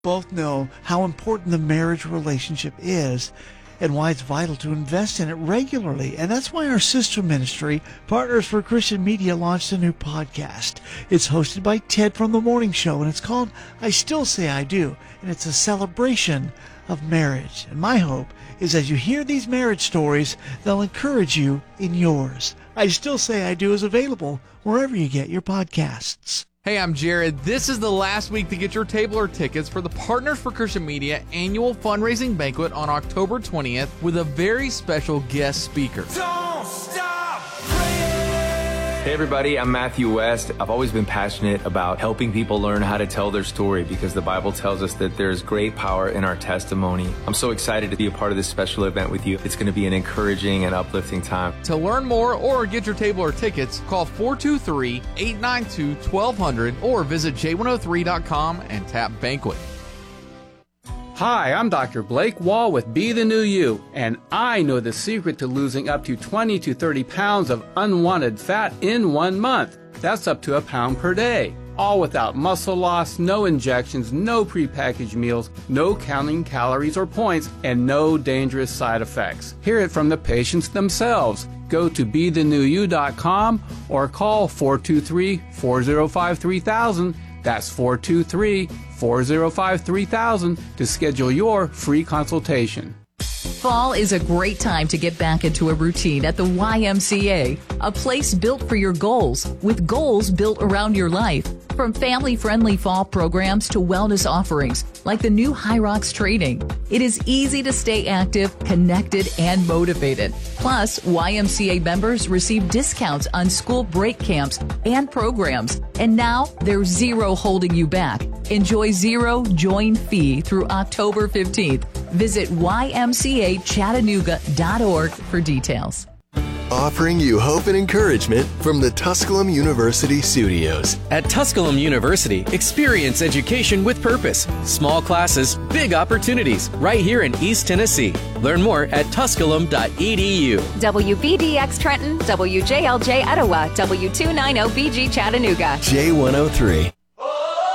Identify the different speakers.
Speaker 1: both know how important the marriage relationship is and why it's vital to invest in it regularly. And that's why our sister ministry, Partners for Christian Media, launched a new podcast. It's hosted by Ted from The Morning Show, and it's called I Still Say I Do, and it's a celebration of marriage. And my hope is as you hear these marriage stories, they'll encourage you in yours. I Still Say I Do is available wherever you get your podcasts.
Speaker 2: Hey, I'm Jared. This is the last week to get your table or tickets for the Partners for Christian Media annual fundraising banquet on October 20th with a very special guest speaker.
Speaker 3: Don't stop praying.
Speaker 4: Hey everybody, I'm Matthew West. I've always been passionate about helping people learn how to tell their story because the Bible tells us that there's great power in our testimony. I'm so excited to be a part of this special event with you. It's going to be an encouraging and uplifting time.
Speaker 2: To learn more or get your table or tickets, call 423-892-1200 or visit j103.com and tap banquet.
Speaker 5: Hi, I'm Dr. Blake Wall with Be the New You, and I know the secret to losing up to 20 to 30 pounds of unwanted fat in 1 month. That's up to a pound per day. All without muscle loss, no injections, no prepackaged meals, no counting calories or points, and no dangerous side effects. Hear it from the patients themselves. Go to BeTheNewYou.com or call 423-405-3000. That's 423-405-3000 to schedule your free consultation.
Speaker 6: Fall is a great time to get back into a routine at the YMCA, a place built for your goals, with goals built around your life. From family-friendly fall programs to wellness offerings, like the new High Rocks training, it is easy to stay active, connected, and motivated. Plus, YMCA members receive discounts on school break camps and programs. And now, there's zero holding you back. Enjoy zero join fee through October 15th. Visit ymcachattanooga.org for details.
Speaker 7: Offering you hope and encouragement from the Tusculum University studios.
Speaker 8: At Tusculum University, experience education with purpose. Small classes, big opportunities, right here in East Tennessee. Learn more at tusculum.edu.
Speaker 9: WVDX Trenton, WJLJ Etowah, W290BG Chattanooga.
Speaker 7: J103.